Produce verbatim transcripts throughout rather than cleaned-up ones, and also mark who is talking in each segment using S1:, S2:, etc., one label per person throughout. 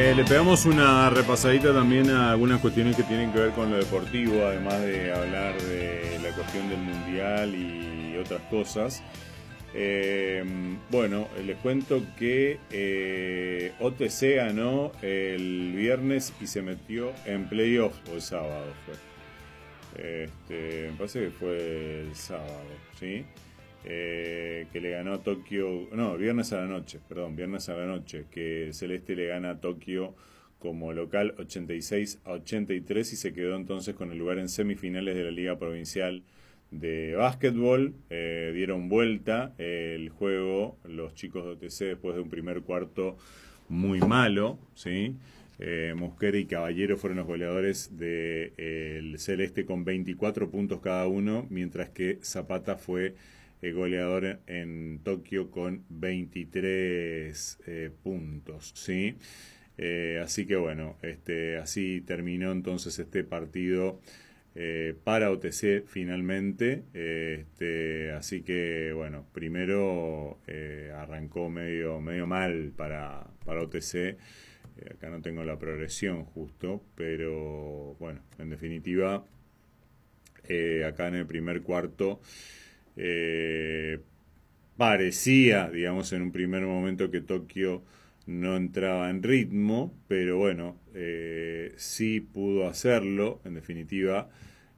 S1: Eh, le pegamos una repasadita también a algunas cuestiones que tienen que ver con lo deportivo, además de hablar de la cuestión del mundial y otras cosas. Eh, bueno, les cuento que eh, O T C ganó el viernes y se metió en playoffs, o el sábado fue. Este, me parece que fue el sábado, ¿sí? Eh, que le ganó a Tokio, no, viernes a la noche, perdón, viernes a la noche, que Celeste le gana a Tokio como local ochenta y seis a ochenta y tres y se quedó entonces con el lugar en semifinales de la Liga Provincial de Básquetbol. Eh, dieron vuelta eh, el juego los chicos de O T C después de un primer cuarto muy malo, ¿sí? Eh, Mosquera y Caballero fueron los goleadores del de, eh, Celeste con veinticuatro puntos cada uno, mientras que Zapata fue el goleador en Tokio con veintitrés eh, puntos, ¿sí? Eh, así que bueno, este, así terminó entonces este partido eh, para O T C finalmente. Eh, este, así que bueno, primero eh, arrancó medio, medio mal para, para O T C. Eh, acá no tengo la progresión justo, pero bueno, en definitiva, eh, acá en el primer cuarto Eh, parecía, digamos, en un primer momento que Tokio no entraba en ritmo, pero bueno, eh, sí pudo hacerlo, en definitiva.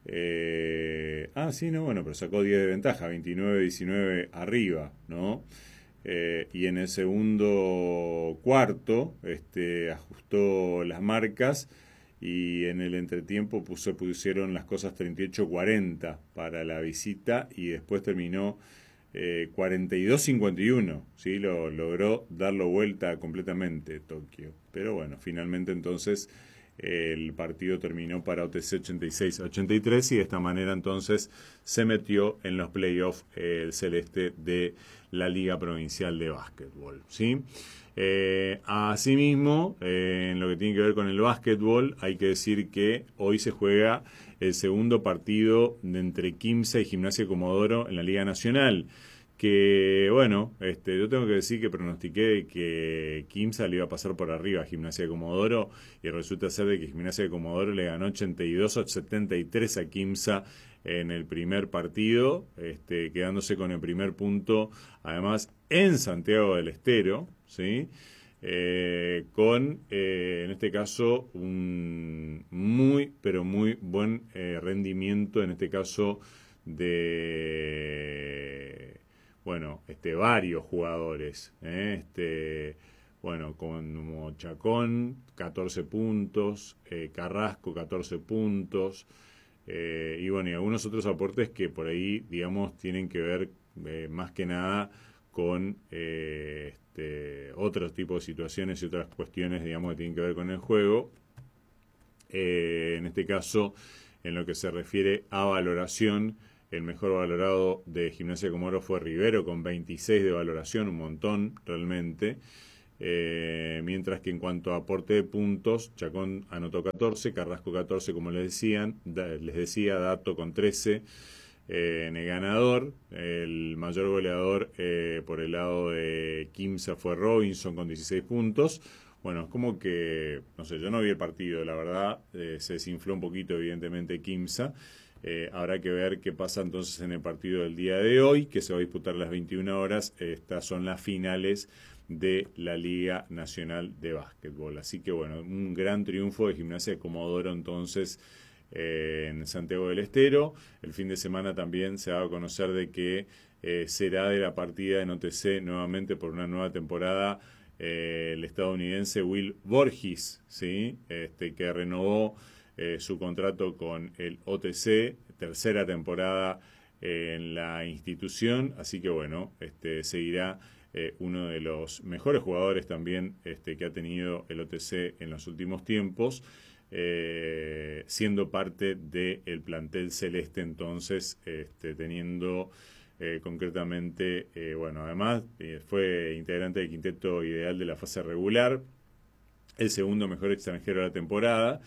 S1: Eh, ah, sí, no, bueno, pero sacó diez de ventaja, veintinueve diecinueve arriba, ¿no? Eh, y en el segundo cuarto este, ajustó las marcas y en el entretiempo puso, pusieron las cosas treinta y ocho cuarenta para la visita y después terminó eh, cuarenta y dos cincuenta y uno, ¿sí? Lo, logró darlo vuelta completamente Tokio. Pero bueno, finalmente entonces eh, el partido terminó para O T C ochenta y seis a ochenta y tres y de esta manera entonces se metió en los playoffs eh, el Celeste de la Liga Provincial de Básquetbol, ¿sí? Eh, asimismo, eh, en lo que tiene que ver con el básquetbol, hay que decir que hoy se juega el segundo partido de entre Quimsa y Gimnasia Comodoro en la Liga Nacional. Que bueno, este, yo tengo que decir que pronostiqué que Quimsa le iba a pasar por arriba a Gimnasia de Comodoro y resulta ser de que Gimnasia de Comodoro le ganó ochenta y dos a setenta y tres a Quimsa en el primer partido, este, quedándose con el primer punto, además en Santiago del Estero, ¿sí? Eh, con, eh, en este caso, un muy, pero muy buen eh, rendimiento, en este caso, de, bueno, este, varios jugadores, ¿eh? Este, bueno, como Chacón, catorce puntos, eh, Carrasco, catorce puntos, eh, y bueno, y algunos otros aportes que por ahí, digamos, tienen que ver eh, más que nada con eh, este, otros tipos de situaciones y otras cuestiones, digamos, que tienen que ver con el juego. Eh, en este caso, en lo que se refiere a valoración, el mejor valorado de Gimnasia de Comodoro fue Rivero, con veintiséis de valoración, un montón realmente. Eh, mientras que en cuanto a aporte de puntos, Chacón anotó catorce, Carrasco catorce, como les decían, da, les decía, Dato con trece. Eh, en el ganador, el mayor goleador eh, por el lado de Quimsa fue Robinson con dieciséis puntos. Bueno, es como que, no sé, yo no vi el partido, la verdad, eh, se desinfló un poquito evidentemente Quimsa. Eh, habrá que ver qué pasa entonces en el partido del día de hoy, que se va a disputar a las veintiuna horas. Estas son las finales de la Liga Nacional de Básquetbol. Así que bueno, un gran triunfo de Gimnasia de Comodoro entonces eh, en Santiago del Estero. El fin de semana también se va a conocer de que eh, será de la partida en O T C nuevamente por una nueva temporada eh, el estadounidense Will Borges, ¿sí? Este, que renovó eh, su contrato con el O T C, tercera temporada eh, en la institución, así que bueno, este, seguirá Eh, uno de los mejores jugadores también este, que ha tenido el O T C en los últimos tiempos, eh, siendo parte del plantel celeste entonces, este, teniendo eh, concretamente, eh, bueno, además eh, fue integrante del quinteto ideal de la fase regular, el segundo mejor extranjero de la temporada.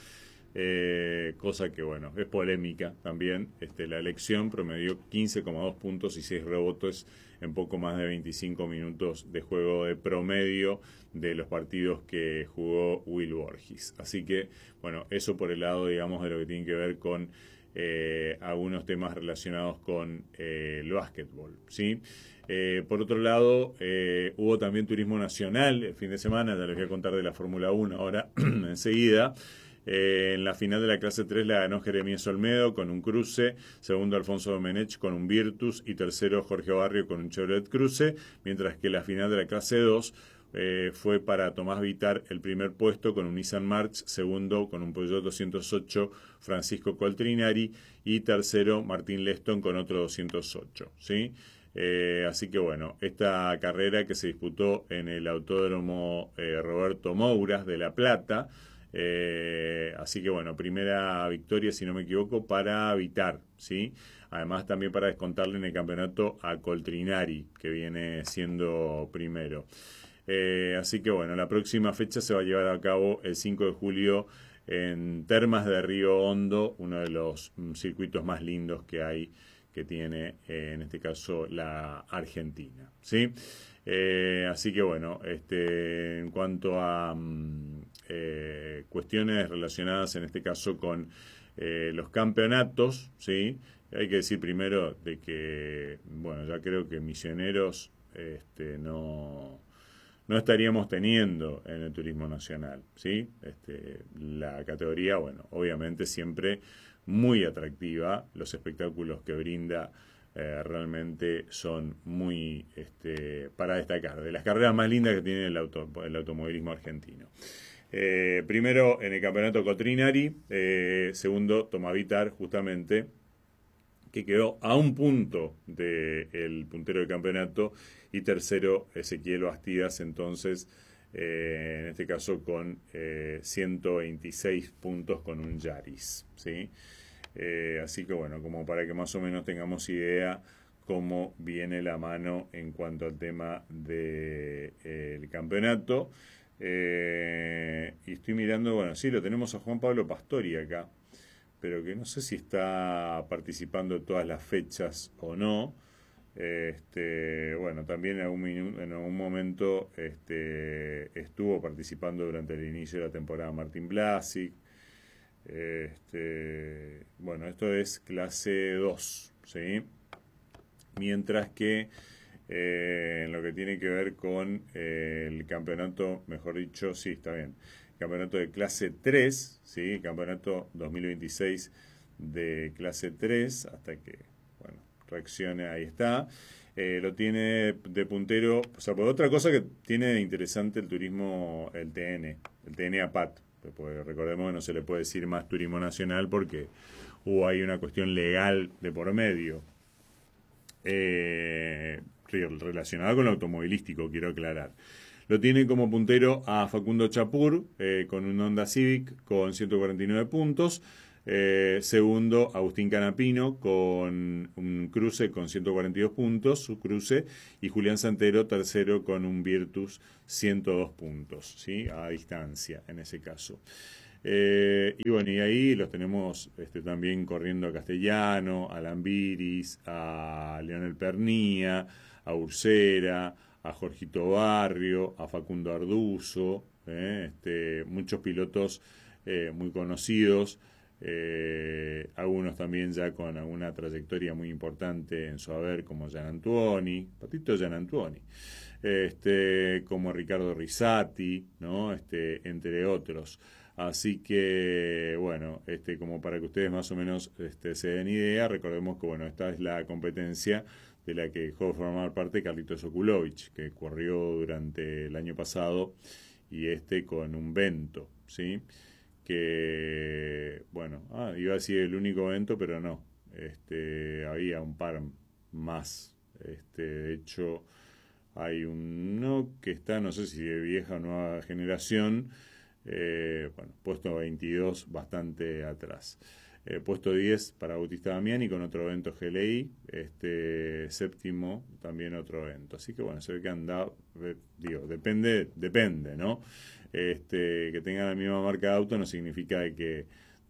S1: eh, cosa que, bueno, es polémica también. Este, la elección promedió quince coma dos puntos y seis rebotes en poco más de veinticinco minutos de juego de promedio de los partidos que jugó Will Borges. Así que, bueno, eso por el lado, digamos, de lo que tiene que ver con eh, algunos temas relacionados con eh, el básquetbol, ¿sí? Eh, por otro lado, eh, hubo también turismo nacional el fin de semana, ya les voy a contar de la Fórmula uno ahora enseguida. Eh, en la final de la clase tres la ganó Jeremías Olmedo con un cruce, segundo Alfonso Domenech con un Virtus y tercero Jorge Barrio con un Chevrolet Cruze, mientras que la final de la clase dos eh, fue para Tomás Vitar el primer puesto con un Nissan March, segundo con un Peugeot doscientos ocho Francisco Coltrinari y tercero Martín Leston con otro doscientos ocho, ¿sí? Eh, así que bueno, esta carrera que se disputó en el Autódromo eh, Roberto Mouras de La Plata, eh, así que bueno, primera victoria, si no me equivoco, para Vitar, ¿sí? Además también para descontarle en el campeonato a Coltrinari, que viene siendo primero. Eh, así que bueno, la próxima fecha se va a llevar a cabo el cinco de julio en Termas de Río Hondo, uno de los mm, circuitos más lindos que hay, que tiene eh, en este caso la Argentina, ¿sí? Eh, así que bueno, este, en cuanto a mm, eh, cuestiones relacionadas en este caso con eh, los campeonatos, ¿sí? Hay que decir primero de que, bueno, ya creo que Misioneros este, no, no estaríamos teniendo en el turismo nacional, ¿sí? Este, la categoría, bueno, obviamente siempre muy atractiva, los espectáculos que brinda eh, realmente son muy este, para destacar, de las carreras más lindas que tiene el, auto, el automovilismo argentino. Eh, primero en el campeonato Coltrinari, eh, segundo Tomavitar, justamente, que quedó a un punto del puntero del campeonato, y tercero Ezequiel Bastidas, entonces eh, en este caso con eh, ciento veintiséis puntos con un Yaris, ¿sí? Eh, así que bueno, como para que más o menos tengamos idea cómo viene la mano en cuanto al tema del de, eh, campeonato. Eh, y estoy mirando, bueno, sí, lo tenemos a Juan Pablo Pastori acá, pero que no sé si está participando de todas las fechas o no. Este, bueno, también en algún, en algún momento este, estuvo participando durante el inicio de la temporada Martín Blasic. Este, bueno, esto es clase dos, ¿sí? Mientras que eh, en lo que tiene que ver con eh, el campeonato, mejor dicho, sí, está bien, campeonato de clase tres, ¿sí? Campeonato dos mil veintiséis de clase tres, hasta que, bueno, reaccione, ahí está. Eh, lo tiene de puntero, o sea, por otra cosa que tiene de interesante el turismo, el T N, el T N APAT, pues recordemos que no se le puede decir más turismo nacional porque hubo ahí una cuestión legal de por medio, eh, relacionada con lo automovilístico, quiero aclarar. Lo tiene como puntero a Facundo Chapur, eh, con un Honda Civic con ciento cuarenta y nueve puntos. Eh, segundo, Agustín Canapino con un cruce con ciento cuarenta y dos puntos, su cruce. Y Julián Santero, tercero, con un Virtus, ciento dos puntos, ¿sí? A distancia, en ese caso. Eh, y bueno, y ahí los tenemos este, también corriendo a Castellano, a Lambiris, a Leonel Pernía, a Ursera, a Jorgito Barrio, a Facundo Arduzo, eh, este, muchos pilotos eh, muy conocidos, eh, algunos también ya con alguna trayectoria muy importante en su haber, como Gian Antuoni, Patito Gian Antuoni, este, como Ricardo Risati, ¿no? Este, entre otros. Así que, bueno, este, como para que ustedes más o menos este, se den idea, recordemos que, bueno, esta es la competencia de la que dejó de formar parte Carlitos Okulovich, que corrió durante el año pasado, y este con un Vento, ¿sí? Que, bueno, ah, iba a decir el único Vento, pero no, este, había un par más, este, de hecho, hay uno que está, no sé si de vieja o nueva generación, eh, bueno, puesto veintidós, bastante atrás. Eh, puesto diez para Bautista Damiani con otro evento G L I, este séptimo también otro evento. Así que bueno, se ve que anda, digo, depende, depende, ¿no? Este, que tengan la misma marca de auto no significa de que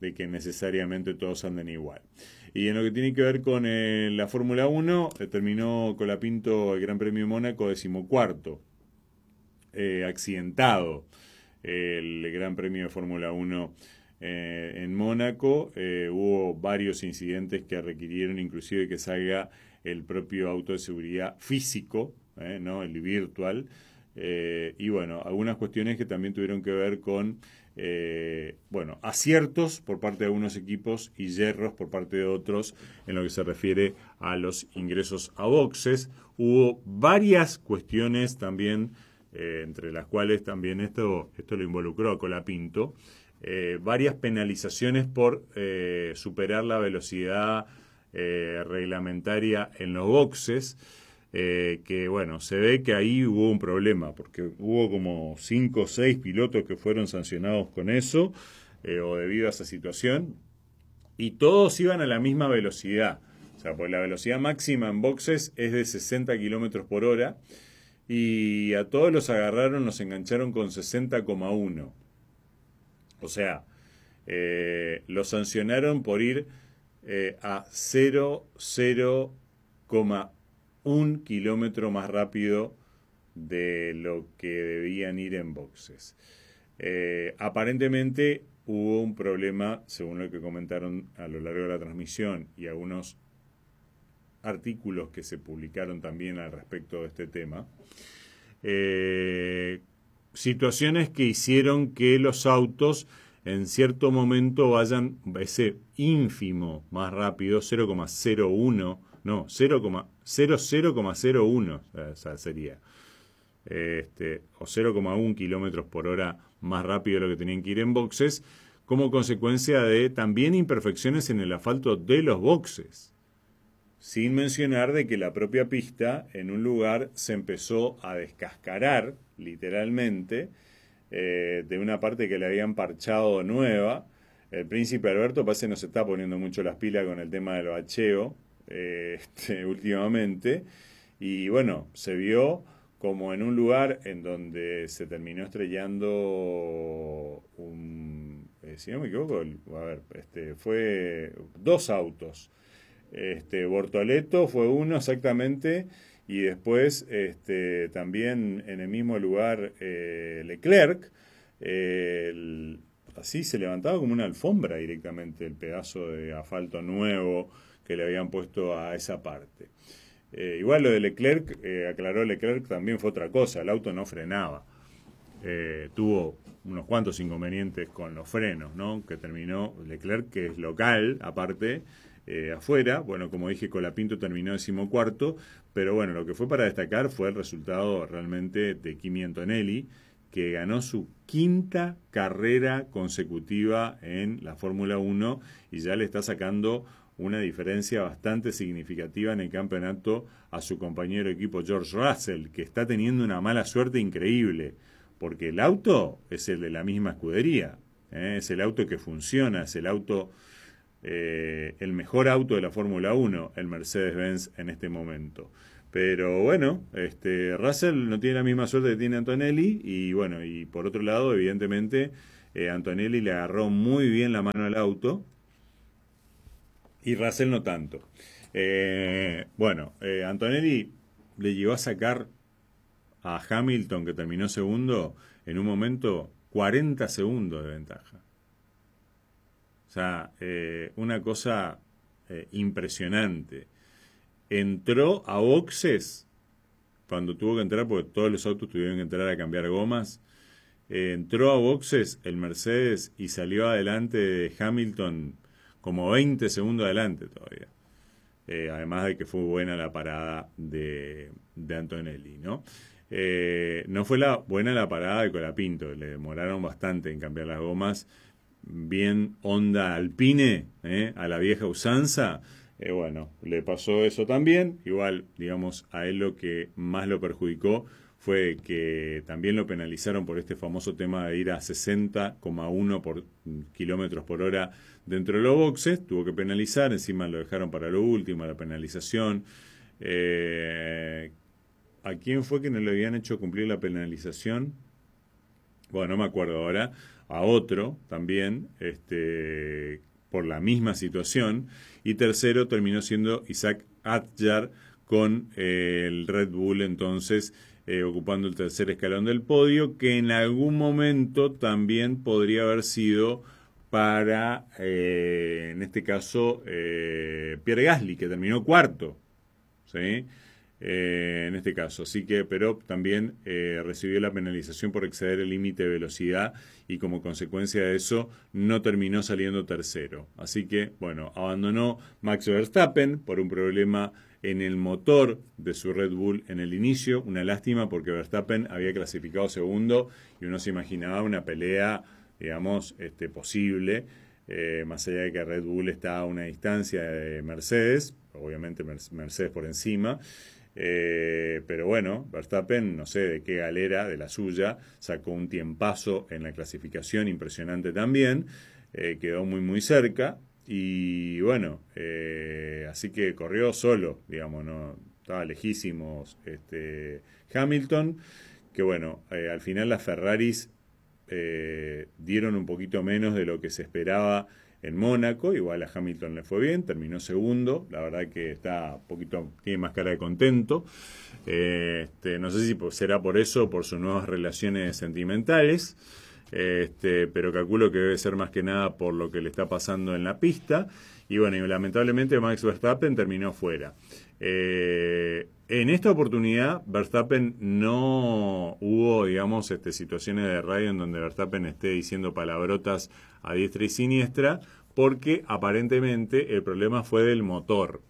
S1: de que necesariamente todos anden igual. Y en lo que tiene que ver con eh, la Fórmula uno, eh, terminó Colapinto el Gran Premio de Mónaco decimocuarto, eh, accidentado el Gran Premio de Fórmula uno eh, en Mónaco. Eh, hubo varios incidentes que requirieron inclusive que salga el propio auto de seguridad físico, eh, no el virtual, eh, y bueno, algunas cuestiones que también tuvieron que ver con eh, bueno, aciertos por parte de algunos equipos y yerros por parte de otros en lo que se refiere a los ingresos a boxes. Hubo varias cuestiones también, eh, entre las cuales también esto, esto lo involucró a Colapinto, eh, varias penalizaciones por eh, superar la velocidad eh, reglamentaria en los boxes. Eh, que bueno, se ve que ahí hubo un problema, porque hubo como cinco o seis pilotos que fueron sancionados con eso, eh, o debido a esa situación, y todos iban a la misma velocidad. O sea, pues la velocidad máxima en boxes es de sesenta kilómetros por hora, y a todos los agarraron, los engancharon con sesenta coma uno. O sea, eh, los sancionaron por ir eh, a cero coma uno un kilómetro más rápido de lo que debían ir en boxes. Eh, aparentemente hubo un problema, según lo que comentaron a lo largo de la transmisión y algunos artículos que se publicaron también al respecto de este tema. Eh, situaciones que hicieron que los autos en cierto momento vayan ese ínfimo más rápido, cero coma cero uno, no, cero coma cero uno, o sea, sería este, o cero coma uno kilómetros por hora más rápido de lo que tenían que ir en boxes, como consecuencia de también imperfecciones en el asfalto de los boxes, sin mencionar de que la propia pista en un lugar se empezó a descascarar literalmente, eh, de una parte que le habían parchado nueva. El Príncipe Alberto parece que no se está poniendo mucho las pilas con el tema del bacheo eh, este, últimamente, y bueno, se vio como en un lugar en donde se terminó estrellando un, eh, si no me equivoco, el, a ver, este, fue dos autos. Este, Bortoleto fue uno exactamente, y después este, también en el mismo lugar eh, Leclerc, eh, el, así se levantaba como una alfombra directamente el pedazo de asfalto nuevo que le habían puesto a esa parte. Eh, igual lo de Leclerc, eh, aclaró Leclerc, también fue otra cosa, el auto no frenaba. Eh, tuvo unos cuantos inconvenientes con los frenos, ¿no? Que terminó Leclerc, que es local, aparte, eh, afuera. Bueno, como dije, Colapinto terminó decimocuarto, pero bueno, lo que fue para destacar fue el resultado realmente de Kimi Antonelli, que ganó su quinta carrera consecutiva en la Fórmula uno y ya le está sacando una diferencia bastante significativa en el campeonato a su compañero de equipo George Russell, que está teniendo una mala suerte increíble, porque el auto es el de la misma escudería, ¿eh? Es el auto que funciona, es el auto, eh, el mejor auto de la Fórmula uno, el Mercedes-Benz en este momento. Pero bueno, este, Russell no tiene la misma suerte que tiene Antonelli, y bueno, y por otro lado, evidentemente, eh, Antonelli le agarró muy bien la mano al auto, y Russell no tanto. Eh, bueno, eh, Antonelli le llegó a sacar a Hamilton, que terminó segundo, en un momento cuarenta segundos de ventaja. O sea, eh, una cosa eh, impresionante. Entró a boxes cuando tuvo que entrar, porque todos los autos tuvieron que entrar a cambiar gomas. Eh, entró a boxes el Mercedes y salió adelante de Hamilton como veinte segundos adelante todavía. Eh, además de que fue buena la parada de, de Antonelli, ¿no? Eh, no fue la buena la parada de Colapinto, le demoraron bastante en cambiar las gomas, bien onda Alpine, ¿eh? A la vieja usanza. Eh, bueno, le pasó eso también. Igual, digamos, a él lo que más lo perjudicó fue que también lo penalizaron por este famoso tema de ir a sesenta coma uno por kilómetros por hora dentro de los boxes. Tuvo que penalizar, encima lo dejaron para lo último, la penalización. Eh, ¿A quién fue que no le habían hecho cumplir la penalización? bueno, no me acuerdo ahora, a otro también, este, por la misma situación. Y tercero terminó siendo Isaac Hadjar con eh, el Red Bull, entonces eh, ocupando el tercer escalón del podio, que en algún momento también podría haber sido para, eh, en este caso, eh, Pierre Gasly, que terminó cuarto, ¿sí? Eh, en este caso, así que, pero también eh, recibió la penalización por exceder el límite de velocidad y como consecuencia de eso no terminó saliendo tercero. Así que, bueno, abandonó Max Verstappen por un problema en el motor de su Red Bull en el inicio. Una lástima porque Verstappen había clasificado segundo y uno se imaginaba una pelea, digamos, este, posible, eh, más allá de que Red Bull está a una distancia de Mercedes, obviamente Mercedes por encima. Eh, pero bueno, Verstappen, no sé de qué galera, de la suya, sacó un tiempazo en la clasificación impresionante también, eh, quedó muy muy cerca y bueno, eh, así que corrió solo, digamos, no estaba lejísimos este, Hamilton, que bueno, eh, al final las Ferraris eh, dieron un poquito menos de lo que se esperaba en Mónaco, igual a Hamilton le fue bien, terminó segundo, la verdad que está un poquito, tiene más cara de contento, eh, este, no sé si será por eso o por sus nuevas relaciones sentimentales, este, pero calculo que debe ser más que nada por lo que le está pasando en la pista, y bueno, y lamentablemente Max Verstappen terminó fuera. Eh, en esta oportunidad Verstappen no hubo, digamos, este, situaciones de radio en donde Verstappen esté diciendo palabrotas a diestra y siniestra, porque aparentemente el problema fue del motor,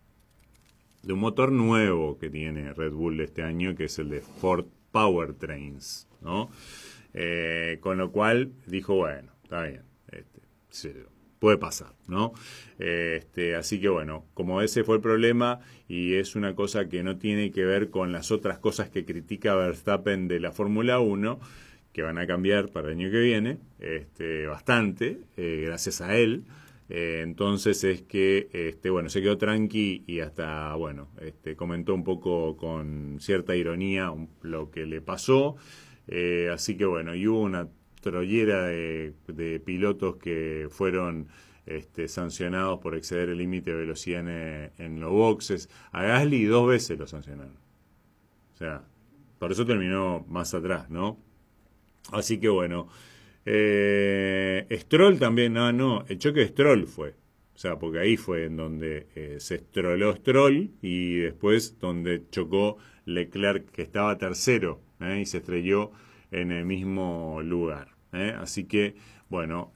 S1: de un motor nuevo que tiene Red Bull este año, que es el de Ford Powertrains, ¿no? Eh, con lo cual dijo, bueno, está bien, este, sí, puede pasar, ¿no? Este, así que bueno, como ese fue el problema y es una cosa que no tiene que ver con las otras cosas que critica Verstappen de la Fórmula uno, que van a cambiar para el año que viene, este, bastante, eh, gracias a él. Eh, entonces es que, este, bueno, se quedó tranqui y hasta, bueno, este, comentó un poco con cierta ironía lo que le pasó. Eh, así que bueno, y hubo una trollera de, de pilotos que fueron este, sancionados por exceder el límite de velocidad en, en los boxes. A Gasly dos veces lo sancionaron. O sea, por eso terminó más atrás, ¿no? Así que bueno, eh, Stroll también, no, no, el choque de Stroll fue. O sea, porque ahí fue en donde eh, se estroló Stroll y después donde chocó Leclerc, que estaba tercero, ¿eh? Y se estrelló en el mismo lugar, ¿eh? Así que, bueno,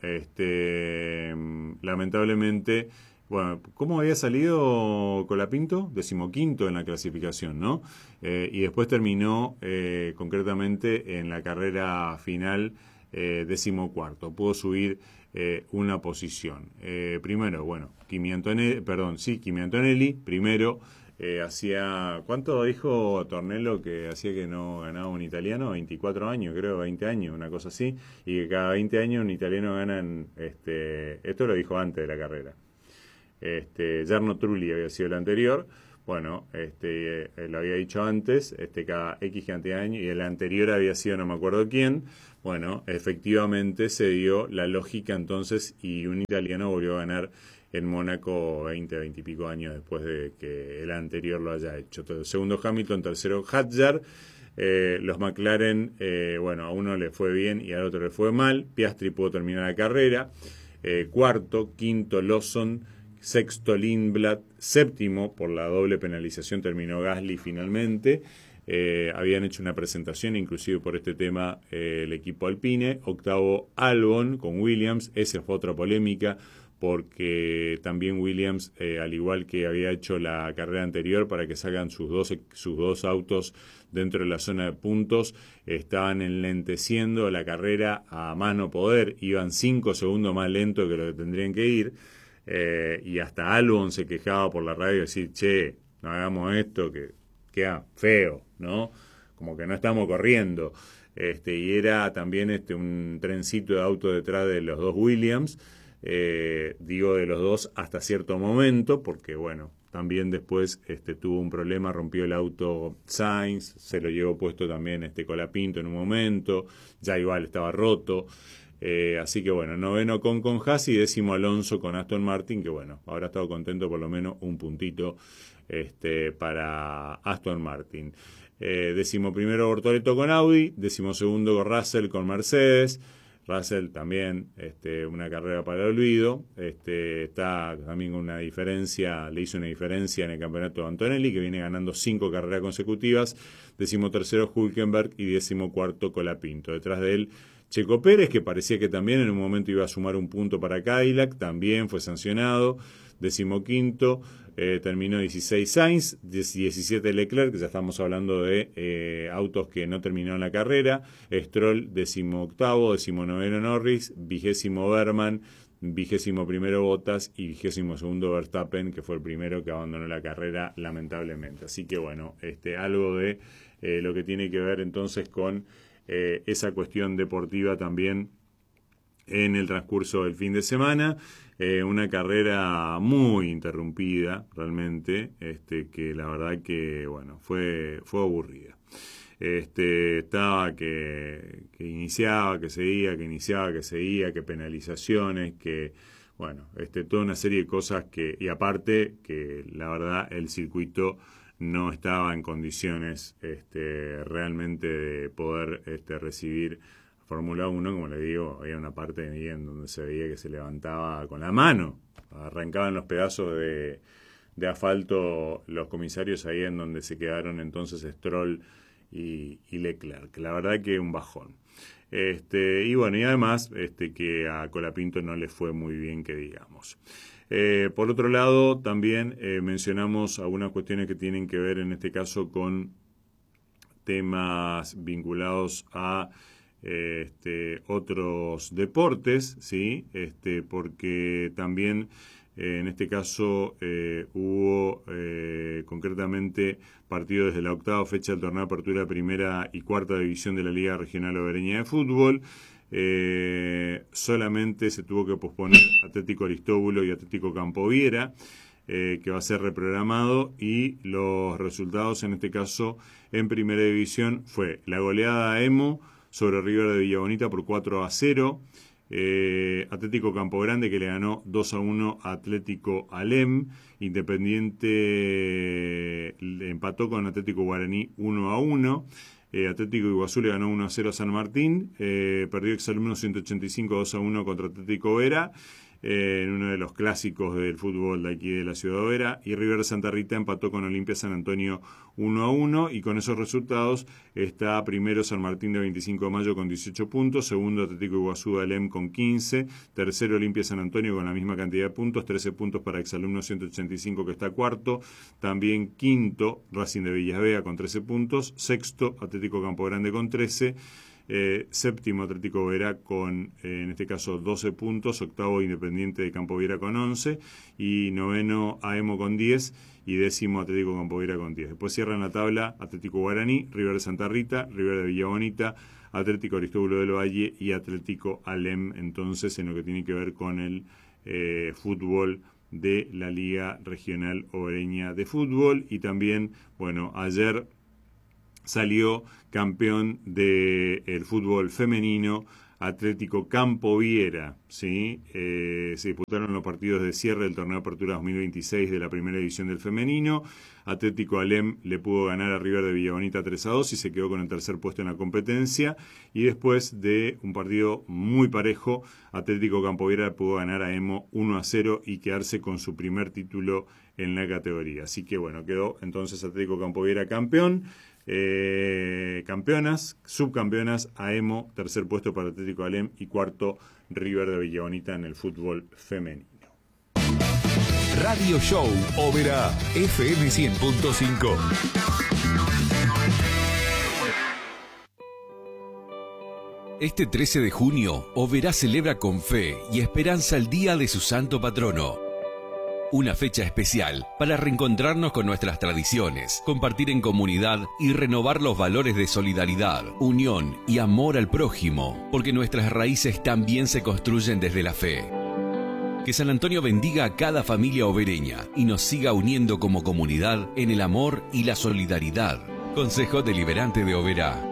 S1: este lamentablemente, bueno, ¿cómo había salido Colapinto? Decimoquinto en la clasificación, ¿no? Eh, y después terminó eh, concretamente en la carrera final eh, decimocuarto. Pudo subir eh, una posición. Eh, primero, bueno, Kimi Antonelli, perdón, sí, Kimi Antonelli, primero. Eh, hacía, ¿cuánto dijo Tornello que hacía que no ganaba un italiano? veinticuatro años, creo, veinte años, una cosa así, y que cada veinte años un italiano gana, en, este, esto lo dijo antes de la carrera. Este, Jarno Trulli había sido el anterior, bueno, este, eh, lo había dicho antes, este, cada X cantidad de años, y el anterior había sido no me acuerdo quién. Bueno, efectivamente se dio la lógica entonces y un italiano volvió a ganar en Mónaco veinte, veinte y pico años después de que el anterior lo haya hecho. Entonces, segundo Hamilton, tercero Hadjar. Eh, los McLaren, eh, bueno, a uno le fue bien y al otro le fue mal. Piastri pudo terminar la carrera. Eh, cuarto, quinto Lawson, sexto Lindblad, séptimo por la doble penalización terminó Gasly finalmente. Eh, habían hecho una presentación inclusive por este tema eh, el equipo Alpine. Octavo Albon con Williams, esa fue otra polémica porque también Williams, eh, al igual que había hecho la carrera anterior para que salgan sus dos, sus dos autos dentro de la zona de puntos, estaban enlenteciendo la carrera a más no poder, iban cinco segundos más lento que lo que tendrían que ir, eh, y hasta Albon se quejaba por la radio y decir, che, no hagamos esto que queda feo, ¿no? Como que no estamos corriendo. Este, y era también este, un trencito de auto detrás de los dos Williams. Eh, digo de los dos hasta cierto momento, porque bueno, también después este, tuvo un problema, rompió el auto Sainz, se lo llevó puesto también este Colapinto en un momento, ya igual estaba roto. Eh, así que bueno, noveno con con Haas y décimo Alonso con Aston Martin, que bueno, habrá estado contento por lo menos un puntito este, para Aston Martin. Eh, décimo primero Bortoleto con Audi, décimo segundo Russell con Mercedes. Russell también, este, una carrera para el olvido, este, está también con una diferencia, le hizo una diferencia en el campeonato de Antonelli, que viene ganando cinco carreras consecutivas, décimo tercero Hülkenberg y décimo cuarto Colapinto. Detrás de él Checo Pérez, que parecía que también en un momento iba a sumar un punto para Cadillac, también fue sancionado. Decimoquinto, eh, terminó dieciséis Sainz, diecisiete Leclerc, ya estamos hablando de eh, autos que no terminaron la carrera. Stroll, decimoctavo, decimonoveno Norris, vigésimo Berman, vigésimo primero Bottas y vigésimo segundo Verstappen, que fue el primero que abandonó la carrera lamentablemente. Así que bueno, este, algo de eh, lo que tiene que ver entonces con Eh, esa cuestión deportiva también en el transcurso del fin de semana. Eh, una carrera muy interrumpida realmente, este, que la verdad que bueno, fue, fue aburrida. Este, estaba que, que iniciaba, que seguía, que iniciaba, que seguía, que penalizaciones, que bueno, este, toda una serie de cosas que, y aparte que la verdad el circuito no estaba en condiciones este, realmente de poder este, recibir Fórmula uno, como le digo, había una parte de mí en donde se veía que se levantaba con la mano, arrancaban los pedazos de, de asfalto los comisarios ahí en donde se quedaron entonces Stroll y, y Leclerc, la verdad que un bajón. Este, y bueno, y además este, que a Colapinto no le fue muy bien, que digamos. Eh, por otro lado, también eh, mencionamos algunas cuestiones que tienen que ver en este caso con temas vinculados a eh, este, otros deportes, ¿sí? Este, porque también eh, en este caso eh, hubo eh, concretamente partidos desde la octava fecha del torneo de apertura primera y cuarta división de la Liga Regional Obereña de Fútbol. Eh, solamente se tuvo que posponer Atlético Aristóbulo y Atlético Campoviera, eh, que va a ser reprogramado, y los resultados en este caso en primera división fue la goleada a Emo sobre River de Villabonita por cuatro a cero, eh, Atlético Campo Grande que le ganó dos a uno a Atlético Alem, Independiente le empató con Atlético Guaraní uno a uno, Eh, Atlético Iguazú le ganó uno a cero a San Martín, eh, perdió Exalumno ciento ochenta y cinco dos a uno contra Atlético Vera, eh, en uno de los clásicos del fútbol de aquí de la ciudad de Vera, y River Santa Rita empató con Olimpia San Antonio uno a uno, y con esos resultados está primero San Martín de veinticinco de mayo con dieciocho puntos, segundo Atlético Iguazú de Alem con quince, tercero Olimpia San Antonio con la misma cantidad de puntos, trece puntos para Exalumno ciento ochenta y cinco que está cuarto, también quinto Racing de Villas Vega con trece puntos, sexto Atlético Campo Grande con trece, Eh, séptimo Atlético Vera con, eh, en este caso, doce puntos, octavo Independiente de Campo Viera con once, y noveno Aemo con diez, y décimo Atlético Campo Viera con diez. Después cierran la tabla Atlético Guaraní, River de Santa Rita, River de Villabonita, Atlético Aristóbulo del Valle y Atlético Alem, entonces, en lo que tiene que ver con el eh, fútbol de la Liga Regional Obereña de Fútbol. Y también, bueno, ayer salió campeón del fútbol femenino Atlético Campoviera, ¿sí? Eh, se disputaron los partidos de cierre del torneo de apertura dos mil veintiséis de la primera división del femenino. Atlético Alem le pudo ganar a River de Villabonita tres a dos y se quedó con el tercer puesto en la competencia. Y después de un partido muy parejo, Atlético Campoviera pudo ganar a Emo uno a cero y quedarse con su primer título en la categoría. Así que bueno, quedó entonces Atlético Campoviera campeón. Eh, campeonas, subcampeonas, Aemo, tercer puesto para Atlético Alem y cuarto River de Villabonita en el fútbol femenino.
S2: Radio Show Oberá F M cien punto cinco. Este trece de junio, Oberá celebra con fe y esperanza el día de su santo patrono. Una fecha especial para reencontrarnos con nuestras tradiciones, compartir en comunidad y renovar los valores de solidaridad, unión y amor al prójimo, porque nuestras raíces también se construyen desde la fe. Que San Antonio bendiga a cada familia obereña y nos siga uniendo como comunidad en el amor y la solidaridad. Consejo Deliberante de Oberá.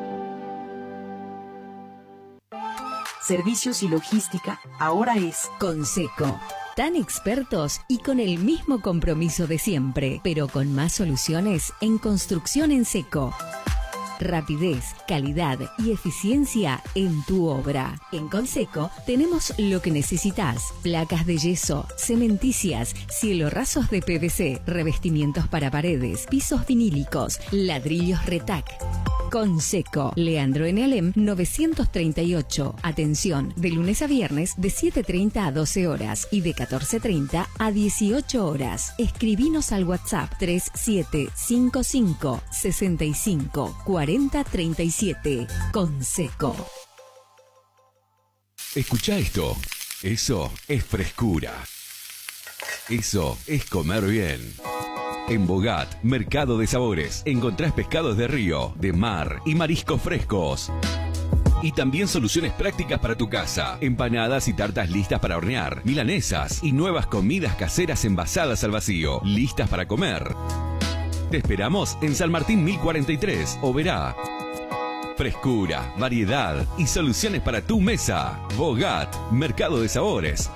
S3: Servicios y logística ahora es
S4: Conseco. Tan expertos y con el mismo compromiso de siempre, pero con más soluciones en construcción en seco. Rapidez, calidad y eficiencia en tu obra. En Conseco tenemos lo que necesitas: placas de yeso, cementicias, cielorrazos de P V C, revestimientos para paredes, pisos vinílicos, ladrillos Retac. Conseco, Leandro N. Alem novecientos treinta y ocho. Atención, de lunes a viernes de siete treinta a doce horas y de catorce treinta a dieciocho horas. Escribinos al WhatsApp tres siete cinco cinco sesenta y cinco cuarenta treinta y siete. Conseco.
S2: Escucha esto. Eso es frescura. Eso es comer bien. En Bogat, Mercado de Sabores, encontrás pescados de río, de mar y mariscos frescos. Y también soluciones prácticas para tu casa. Empanadas y tartas listas para hornear, milanesas y nuevas comidas caseras envasadas al vacío, listas para comer. Te esperamos en San Martín mil cuarenta y tres, Oberá. Frescura, variedad y soluciones para tu mesa. Bogat, Mercado de Sabores.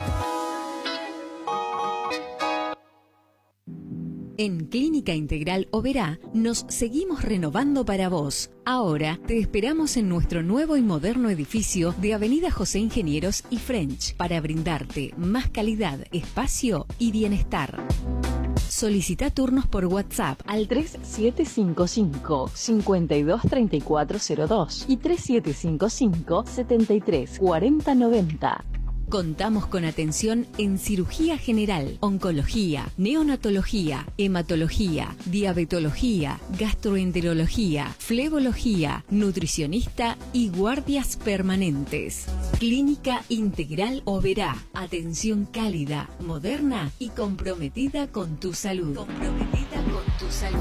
S4: En Clínica Integral Oberá nos seguimos renovando para vos. Ahora te esperamos en nuestro nuevo y moderno edificio de Avenida José Ingenieros y French para brindarte más calidad, espacio y bienestar. Solicita turnos por WhatsApp al tres siete cinco cinco, cinco dos tres cuatro cero dos y tres siete cinco cinco, siete tres cuatro cero nueve cero. Contamos con atención en cirugía general, oncología, neonatología, hematología, diabetología, gastroenterología, flebología, nutricionista y guardias permanentes. Clínica Integral Oberá. Atención cálida, moderna y comprometida con tu salud. Comprometida con tu salud.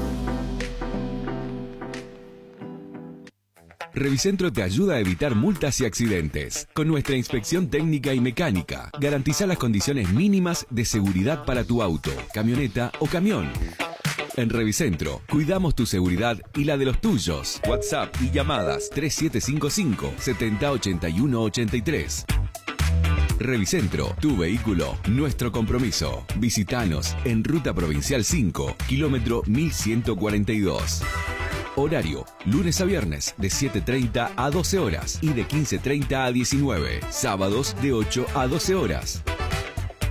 S2: Revicentro te ayuda a evitar multas y accidentes. Con nuestra inspección técnica y mecánica, garantiza las condiciones mínimas de seguridad para tu auto, camioneta o camión. En Revicentro, cuidamos tu seguridad y la de los tuyos. WhatsApp y llamadas tres siete cinco cinco, setenta ochenta y uno ochenta y tres. Revicentro, tu vehículo, nuestro compromiso. Visítanos en Ruta Provincial cinco, kilómetro mil ciento cuarenta y dos. Horario, lunes a viernes de siete treinta a doce horas y de quince treinta a diecinueve. Sábados de ocho a doce horas.